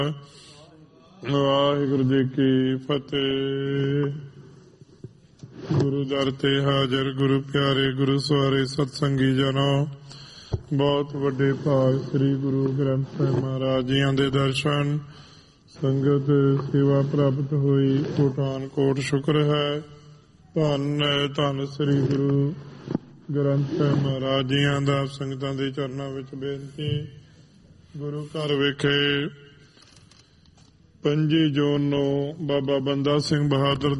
ਵਾਹਿਗੁਰੂ ਜੀ ਕੀ ਫਤਿਹ। ਗੁਰੂ ਦਰ ਤੇ ਹਾਜ਼ਰ ਗੁਰੂ ਪਿਆਰੇ ਗੁਰੂ ਸਵਾਰੇ ਸਤਸੰਗੀ ਜਨੋ, ਬਹੁਤ ਵੱਡੇ ਭਾਗ ਸ੍ਰੀ ਗੁਰੂ ਗ੍ਰੰਥ ਸਾਹਿਬ ਮਹਾਰਾਜ ਜੀਆਂ ਦੇ ਦਰਸ਼ਨ ਸੰਗਤ ਸੇਵਾ ਪ੍ਰਾਪਤ ਹੋਈ। ਕੋਟਾਨ ਕੋਟ ਸ਼ੁਕਰ ਹੈ। ਧੰਨ ਧੰਨ ਸ੍ਰੀ ਗੁਰੂ ਗ੍ਰੰਥ ਸਾਹਿਬ ਮਹਾਰਾਜ ਜੀਆਂ ਦਾ ਸੰਗਤਾਂ ਦੇ ਚਰਨਾਂ ਵਿੱਚ ਬੇਨਤੀ। ਗੁਰੂ ਘਰ ਵਿਖੇ 5 ਜੂਨ ਨੂੰ ਬਾਬਾ ਬੰਦਾ ਸਿੰਘ ਬਹਾਦਰ